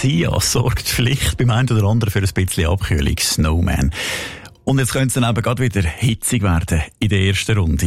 Sia sorgt vielleicht beim einen oder anderen für ein bisschen Abkühlung. Snowman. Und jetzt könnte es dann eben gerade wieder hitzig werden in der ersten Runde.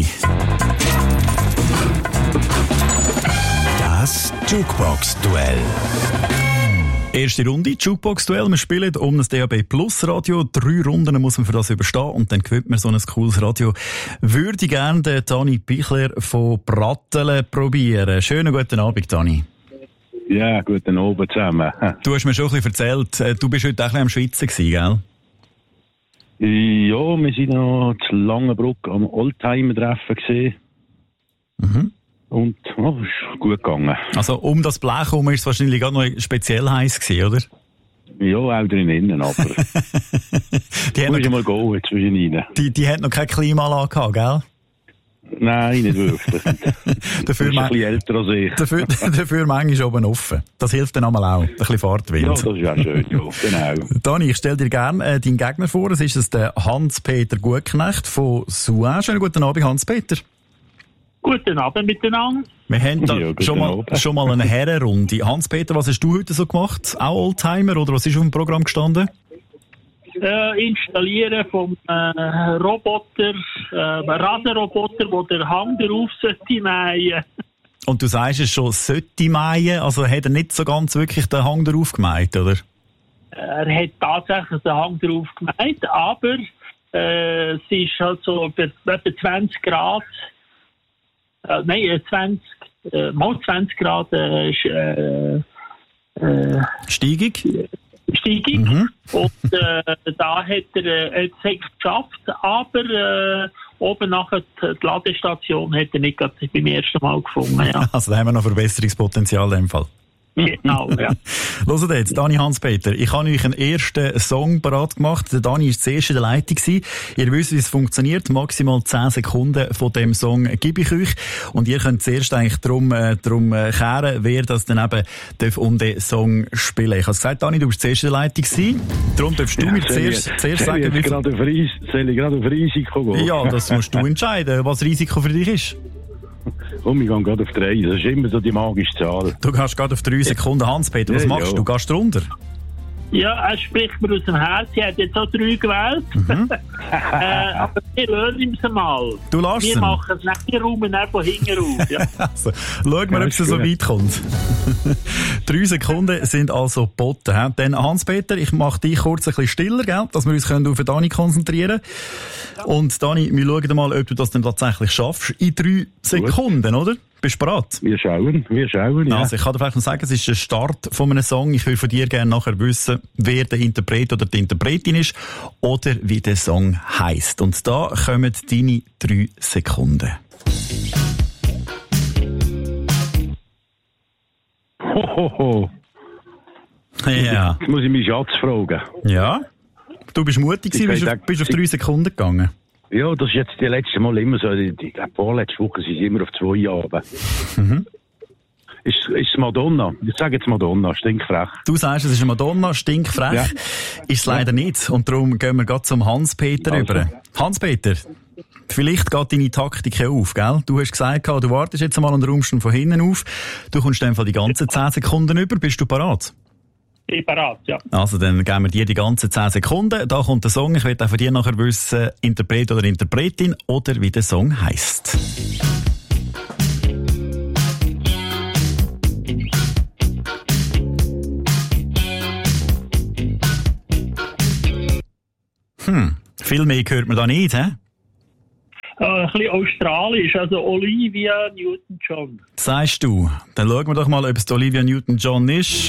Das Jukebox-Duell. Erste Runde, Jukebox-Duell. Wir spielen um das DAB Plus Radio. 3 Runden muss man für das überstehen und dann gewinnt man so ein cooles Radio. Würde gerne den Dani Pichler von Brattelen probieren. Schönen guten Abend, Dani. Ja, guten Abend zusammen. Du hast mir schon ein bisschen erzählt, du bist heute auch ein bisschen am Schwitzen gewesen, gell? Ja, wir sind noch zu Langenbruck am Oldtimer-Treffen gesehen. Mhm. Und ist gut gegangen. Also um das Blech herum ist es wahrscheinlich gerade noch speziell heiß gewesen, oder? Ja, auch drinnen, aber die muss ich mal gehen jetzt zwischen rein. Die hat noch keine Klimaanlage gehabt, gell? Nein, nicht wirklich. Dafür ist ein bisschen älter als ich. Dafür manchmal oben offen. Das hilft dann einmal auch. Ein bisschen Fahrtwind. Ja, das ist ja schön, ja, genau. Dani, ich stelle dir gerne deinen Gegner vor. Es ist der Hans-Peter Gutknecht von Souen. Schönen guten Abend, Hans-Peter. Guten Abend miteinander. Wir haben da Ja, schon mal eine Herrenrunde. Hans-Peter, was hast du heute so gemacht? Auch Oldtimer oder was ist auf dem Programm gestanden? Installieren vom Roboter, Rasenroboter, wo der Hang drauf sollte mähen. Und du sagst es schon, sollte mähen, also hat er nicht so ganz wirklich den Hang drauf gemäht, oder? Er hat tatsächlich den Hang drauf gemäht, aber es ist halt so etwa 20 Grad, 20 Grad Steigung? Steigung. Und da hat er es geschafft, aber oben nachher die Ladestation hat er nicht gerade beim ersten Mal gefunden. Ja. Also da haben wir noch Verbesserungspotenzial in dem Fall. Genau, ja. Hört jetzt, Dani, Hans-Peter, ich habe euch einen ersten Song parat gemacht. Der Dani war zuerst in der Leitung. Ihr wisst, wie es funktioniert. Maximal 10 Sekunden von dem Song gebe ich euch. Und ihr könnt zuerst eigentlich drum kehren, wer das dann eben um den Song spielen. Ich habe gesagt, Dani, du bist zuerst in der Leitung gewesen. Darum darfst du mir zuerst sagen, wie soll ich gerade auf Risiko gehen? Ja, das musst du entscheiden, was Risiko für dich ist. Und wir gehen gerade auf 3. Das ist immer so die magische Zahl. Du gehst gerade auf 3 Sekunden. Hans-Peter, was machst du? Du gehst runter? Ja, er spricht mir aus dem Herz. Er hat jetzt auch 3 gewählt. Aber wir hören ihm es mal. Du lässt wir machen es nicht. Wir räumen dann von hinten raus. Ja. Also, schauen wir, ob es so weit kommt. 3 Sekunden sind also geboten. Dann Hans-Peter, ich mache dich kurz ein bisschen stiller, gell, dass wir uns auf Dani konzentrieren können. Und Dani, wir schauen mal, ob du das dann tatsächlich schaffst. In 3 Sekunden, oder? Bist du bereit? Wir schauen, ja. Also, ich kann dir vielleicht noch sagen, es ist der Start von einem Song. Ich will von dir gerne nachher wissen, wer der Interpret oder die Interpretin ist oder wie der Song heisst. Und da kommen deine 3 Sekunden. Hohoho. Ja. Jetzt muss ich meinen Schatz fragen. Ja? Du bist mutig gewesen, bist auf 3 Sekunden gegangen. Ja, das ist jetzt die letzte Mal immer so. Die vorletzte Woche sind sie immer auf 2 Jahre. Mhm. Ist es Madonna? Ich sage jetzt Madonna, stinkfrech. Du sagst, es ist eine Madonna, stinkfrech. Ja. Ist es leider nicht. Und darum gehen wir gerade zum Hans-Peter über. Hans-Peter, vielleicht geht deine Taktik auf, gell? Du hast gesagt, du wartest jetzt mal und räumst von hinten auf. Du kommst einfach die ganzen 10 Sekunden über. Bist du parat? Ich bin parat, ja. Also, dann geben wir dir die ganzen 10 Sekunden. Da kommt der Song. Ich will auch von dir nachher wissen, Interpret oder Interpretin oder wie der Song heisst. Viel mehr hört man da nicht, hä? Ein bisschen australisch, also Olivia Newton-John. Sagst du. Dann schauen wir doch mal, ob es Olivia Newton-John ist.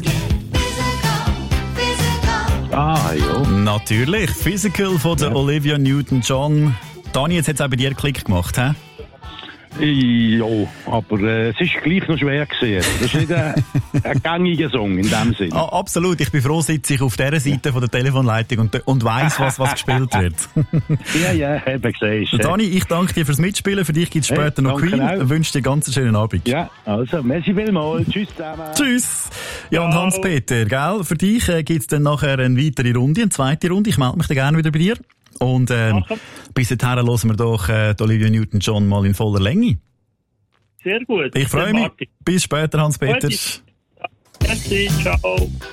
Ah, ja. Natürlich. Physical von der Olivia Newton-John. Dani, jetzt hat es auch bei dir Klick gemacht, hä? Ja, aber es ist gleich noch schwer gewesen. Das ist nicht ein gängiger Song in dem Sinne. Ah, absolut. Ich bin froh, sitze ich auf dieser Seite von der Telefonleitung und weiss, was gespielt wird. ja, eben gesehen. Dani, ich danke dir fürs Mitspielen. Für dich gibt es später noch Queen. Ich wünsche dir ganz einen schönen Abend. Ja, also, merci vielmals. Tschüss zusammen. Tschüss. Ja, und Hans-Peter, gell? Für dich gibt es dann nachher eine weitere Runde, eine zweite Runde. Ich melde mich dann gerne wieder bei dir. Und bis dahin hören wir doch die Olivia Newton-John mal in voller Länge. Sehr gut. Ich freue mich. Bis später, Hans-Peter. Merci, ciao.